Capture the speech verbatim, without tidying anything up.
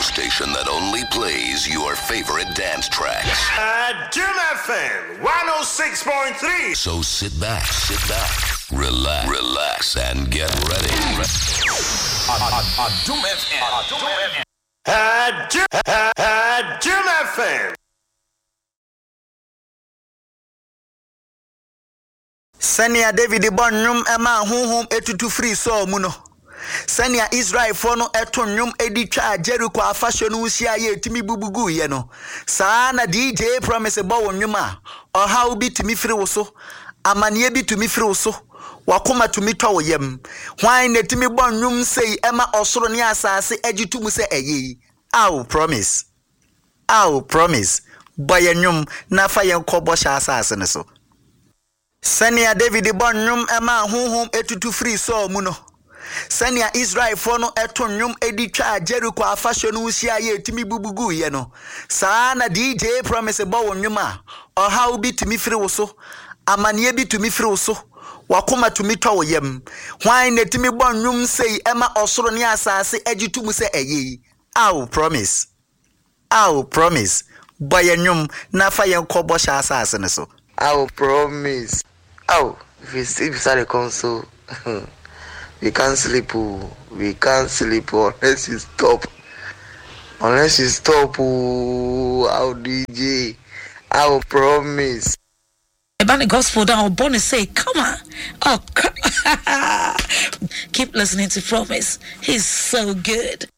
station that only plays your favorite dance tracks. Uh, Jim F M one oh six point three. So sit back, sit back, relax, relax, and get ready. Jim F M. Uh, Jim, uh, uh, Jim F M. Senia David Bonum Emma Hum etutu free so muno. Senia Israel for no etonyum editwa Jericho afasho no usia ye timi bubugu ye no. Saa na D J promise bo wonwuma. Oha obi timi free wo so. Amanie bi tumi free wo so. Wakoma tumi twa wo yam. Hwan na timi bonwum sei ema osoro ne asase agitum se eyi. Aw promise. Aw promise. Boyenwum na fa yen kobo sha asase ne so. Senia David Bonum Emma Hum etutu free so muno. Senia Israel for no etonyum editwa Jericho afasho no usia ye timi bubugu ye no. Saa na D J promise bo wonwuma. Oha obi timi free wo so. Amanie bi tumi free wo so. Wakoma tumi twa wo yam. Hwan na timi bonwum sei ema osoro ne asase agitum se eyi. Aw promise. Aw promise. Boyenwum na fa yen kobo sha asase ne so. I'll promise. Oh, if you sleep inside the console, we can't sleep. We can't sleep unless you stop. Unless you stop. I'll D J. I'll promise. About the gospel down, Bonnie say, come on. Oh, keep listening to Promise. He's so good.